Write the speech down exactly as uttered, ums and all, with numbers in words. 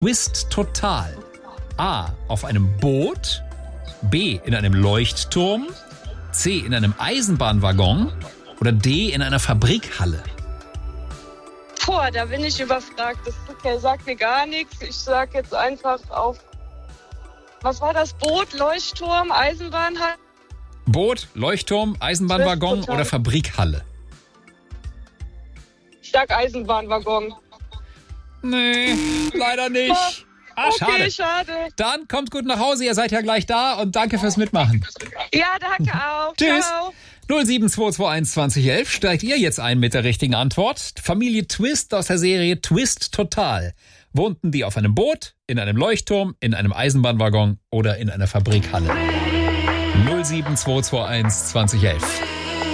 Twist total? A. Auf einem Boot, B. in einem Leuchtturm, C. in einem Eisenbahnwaggon oder D. in einer Fabrikhalle? Boah, da bin ich überfragt. Das okay, sagt mir gar nichts. Ich sag jetzt einfach auf... Was war das? Boot, Leuchtturm, Eisenbahnhalle? Boot, Leuchtturm, Eisenbahnwaggon Twist total. oder Fabrikhalle? Ich sag Eisenbahnwaggon. Nee, leider nicht. Ah, Okay, schade. schade. Dann kommt gut nach Hause, ihr seid ja gleich da und danke fürs Mitmachen. Ja, danke auch. Tschüss. Ciao. null sieben zwei zwei eins zwanzig elf steigt ihr jetzt ein mit der richtigen Antwort. Familie Twist aus der Serie Twist Total. Wohnten die auf einem Boot, in einem Leuchtturm, in einem Eisenbahnwaggon oder in einer Fabrikhalle? null sieben zwei zwei eins zwanzig elf.